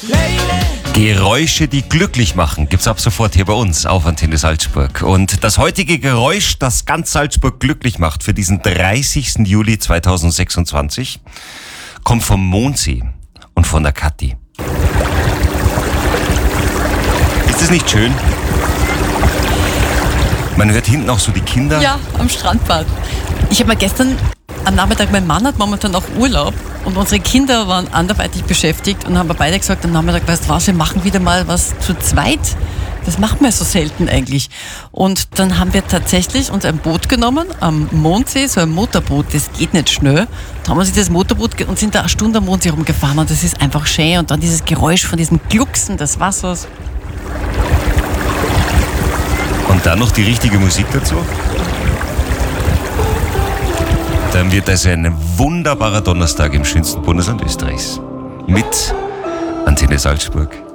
Geräusche, die glücklich machen, gibt's ab sofort hier bei uns auf Antenne Salzburg. Und das heutige Geräusch, das ganz Salzburg glücklich macht für diesen 30. Juli 2026, kommt vom Mondsee und von der Kathi. Ist das nicht schön? Man hört hinten auch so die Kinder. Ja, am Strandbad. Ich habe mir gestern am Nachmittag, mein Mann hat momentan auch Urlaub und unsere Kinder waren anderweitig beschäftigt und haben wir beide gesagt am Nachmittag, weißt du was, wir machen wieder mal was zu zweit. Das machen wir so selten eigentlich. Und dann haben wir tatsächlich uns ein Boot genommen am Mondsee, so ein Motorboot, das geht nicht schnell. Da haben wir sich das Motorboot und sind da eine Stunde am Mondsee rumgefahren und das ist einfach schön. Und dann dieses Geräusch von diesem Glucksen des Wassers. Und dann noch die richtige Musik dazu. Dann wird das ein wunderbarer Donnerstag im schönsten Bundesland Österreichs. Mit Antenne Salzburg.